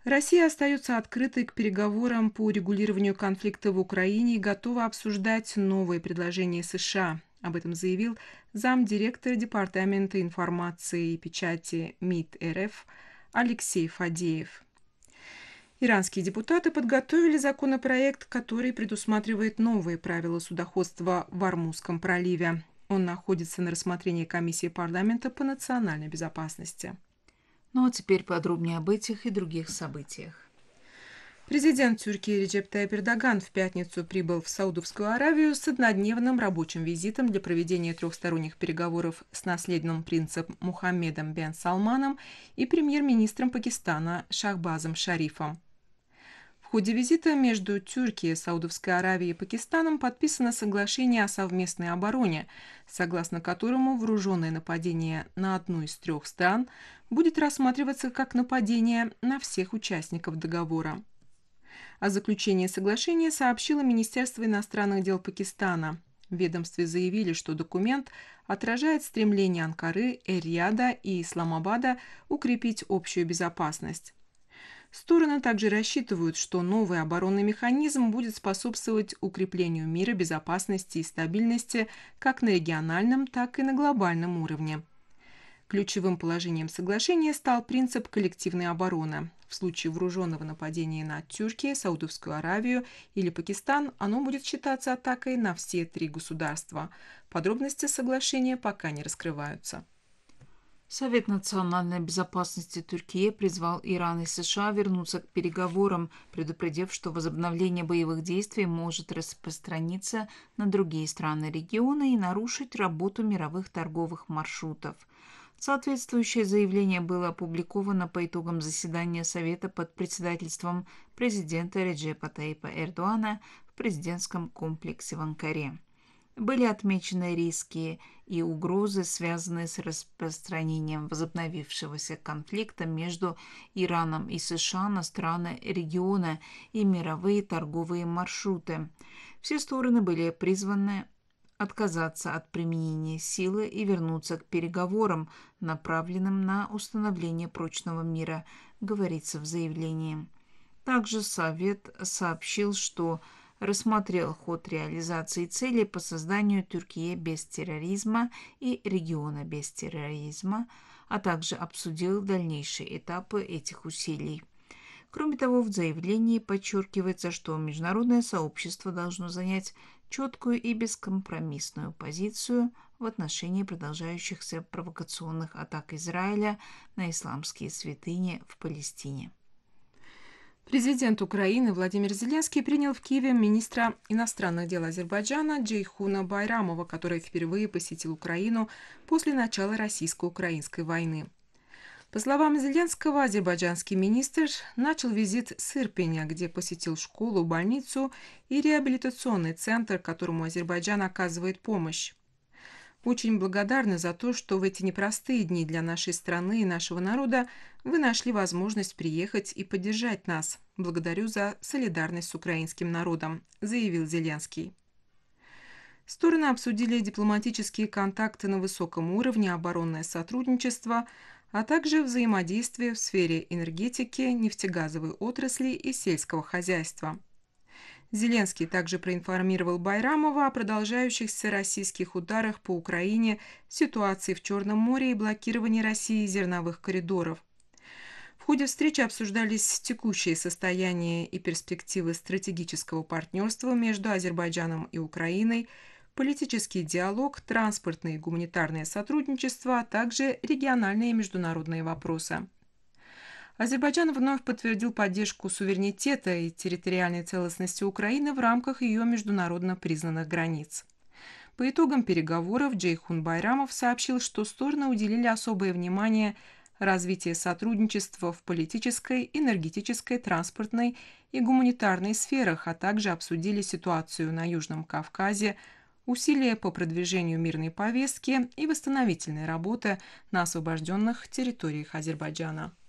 Россия остается открытой к переговорам по урегулированию конфликта в Украине и готова обсуждать новые предложения США. Об этом заявил замдиректора Департамента информации и печати МИД РФ Алексей Фадеев. Иранские депутаты подготовили законопроект, который предусматривает новые правила судоходства в Ормузском проливе. Он находится на рассмотрении комиссии парламента по национальной безопасности. Ну а теперь подробнее об этих и других событиях. Президент Тюркии Реджеп Тайип Эрдоган в пятницу прибыл в Саудовскую Аравию с однодневным рабочим визитом для проведения трехсторонних переговоров с наследным принцем Мухаммедом бен Салманом и премьер-министром Пакистана Шахбазом Шарифом. В ходе визита между Тюркией, Саудовской Аравией и Пакистаном подписано соглашение о совместной обороне, согласно которому вооруженное нападение на одну из трех стран будет рассматриваться как нападение на всех участников договора. О заключении соглашения сообщило Министерство иностранных дел Пакистана. В ведомстве заявили, что документ отражает стремление Анкары, Эр-Рияда и Исламабада укрепить общую безопасность. Стороны также рассчитывают, что новый оборонный механизм будет способствовать укреплению мира, безопасности и стабильности как на региональном, так и на глобальном уровне. Ключевым положением соглашения стал принцип коллективной обороны. В случае вооруженного нападения на Тюркию, Саудовскую Аравию или Пакистан оно будет считаться атакой на все три государства. Подробности соглашения пока не раскрываются. Совет национальной безопасности Турции призвал Иран и США вернуться к переговорам, предупредив, что возобновление боевых действий может распространиться на другие страны региона и нарушить работу мировых торговых маршрутов. Соответствующее заявление было опубликовано по итогам заседания Совета под председательством президента Реджепа Тайипа Эрдогана в президентском комплексе в Анкаре. Были отмечены риски и угрозы, связанные с распространением возобновившегося конфликта между Ираном и США на страны региона и мировые торговые маршруты. Все стороны были призваны отказаться от применения силы и вернуться к переговорам, направленным на установление прочного мира, говорится в заявлении. Также Совет сообщил, что рассмотрел ход реализации целей по созданию Тюркии без терроризма и региона без терроризма, а также обсудил дальнейшие этапы этих усилий. Кроме того, в заявлении подчеркивается, что международное сообщество должно занять четкую и бескомпромиссную позицию в отношении продолжающихся провокационных атак Израиля на исламские святыни в Палестине. Президент Украины Владимир Зеленский принял в Киеве министра иностранных дел Азербайджана Джейхуна Байрамова, который впервые посетил Украину после начала российско-украинской войны. По словам Зеленского, азербайджанский министр начал визит с Ирпеня, где посетил школу, больницу и реабилитационный центр, которому Азербайджан оказывает помощь. Очень благодарны за то, что в эти непростые дни для нашей страны и нашего народа вы нашли возможность приехать и поддержать нас. Благодарю за солидарность с украинским народом, заявил Зеленский. Стороны обсудили дипломатические контакты на высоком уровне, оборонное сотрудничество, а также взаимодействие в сфере энергетики, нефтегазовой отрасли и сельского хозяйства. Зеленский также проинформировал Байрамова о продолжающихся российских ударах по Украине, ситуации в Черном море и блокировании России зерновых коридоров. В ходе встречи обсуждались текущее состояние и перспективы стратегического партнерства между Азербайджаном и Украиной, политический диалог, транспортное и гуманитарное сотрудничество, а также региональные и международные вопросы. Азербайджан вновь подтвердил поддержку суверенитета и территориальной целостности Украины в рамках ее международно признанных границ. По итогам переговоров Джейхун Байрамов сообщил, что стороны уделили особое внимание развитию сотрудничества в политической, энергетической, транспортной и гуманитарной сферах, а также обсудили ситуацию на Южном Кавказе, усилия по продвижению мирной повестки и восстановительной работы на освобожденных территориях Азербайджана.